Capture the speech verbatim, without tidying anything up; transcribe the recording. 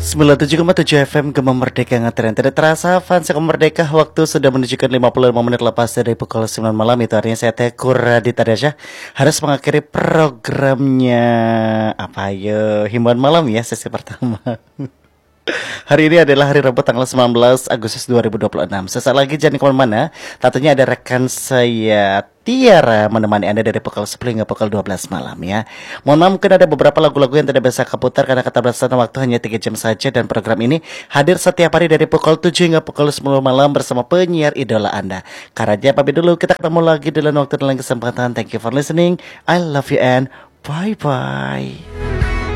sembilan puluh tujuh koma tujuh F M Gema Merdeka ngetren. Tidak terasa fans Gema Merdeka, waktu sudah menunjukkan lima puluh lima menit lepas dari pukul sembilan malam. Itu artinya saya Tekur Radita Dasya harus mengakhiri programnya. Apa ayo himbauan malam ya, sesi pertama. Hari ini adalah hari Rabu tanggal sembilan belas Agustus dua ribu dua puluh enam. Sesaat lagi jangan kemana-mana. Tentunya ada rekan saya Tiara menemani Anda dari pukul sepuluh hingga pukul dua belas malam ya. Mohon maaf, mungkin ada beberapa lagu-lagu yang tidak bisa keputar karena keterbatasan waktu hanya tiga jam saja. Dan program ini hadir setiap hari dari pukul tujuh hingga pukul sepuluh malam bersama penyiar idola Anda. Karena pamit dulu, kita ketemu lagi dalam waktu dan lain kesempatan. Thank you for listening. I love you and bye-bye.